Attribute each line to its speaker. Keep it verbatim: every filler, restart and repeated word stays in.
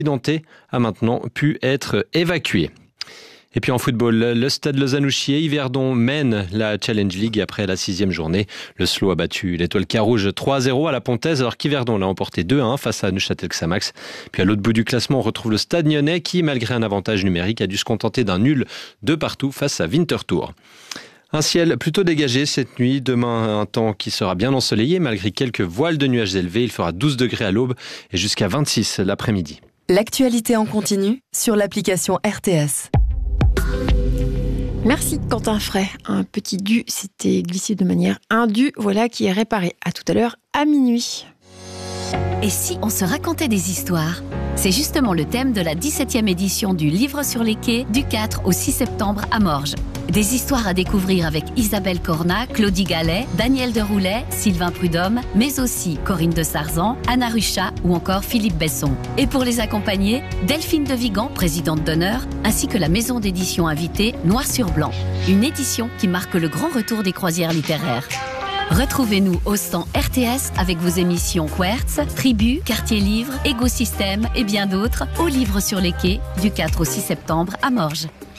Speaker 1: accidenté a maintenant pu être évacué. Et puis en football, le Stade Lausanne-Ouchier, Yverdon mène la Challenge League après la sixième journée. Le S L O a battu l'Étoile Carouge trois à zéro à la Pontaise, alors qu'Yverdon l'a emporté deux à un face à Neuchâtel-Xamax. Puis à l'autre bout du classement, on retrouve le Stade Nyonnais qui, malgré un avantage numérique, a dû se contenter d'un nul de partout face à Winterthur. Un ciel plutôt dégagé cette nuit. Demain, un temps qui sera bien ensoleillé malgré quelques voiles de nuages élevés. Il fera douze degrés à l'aube et jusqu'à vingt-six l'après-midi.
Speaker 2: L'actualité en continu sur l'application R T S.
Speaker 3: Merci Quentin Fray. Un petit dû s'était glissé de manière indue, voilà qui est réparé. À tout à l'heure, à minuit.
Speaker 4: Et si on se racontait des histoires ? C'est justement le thème de la dix-septième édition du Livre sur les quais du quatre au six septembre à Morges. Des histoires à découvrir avec Isabelle Cornat, Claudie Gallet, Daniel Deroulet, Sylvain Prudhomme, mais aussi Corinne de Sarzan, Anna Ruchat ou encore Philippe Besson. Et pour les accompagner, Delphine de Vigan, présidente d'honneur, ainsi que la maison d'édition invitée Noir sur Blanc. Une édition qui marque le grand retour des croisières littéraires. Retrouvez-nous au stand R T S avec vos émissions Quertz, Tribu, Quartier Livre, Écosystème et bien d'autres au Livre sur les quais du quatre au six septembre à Morges.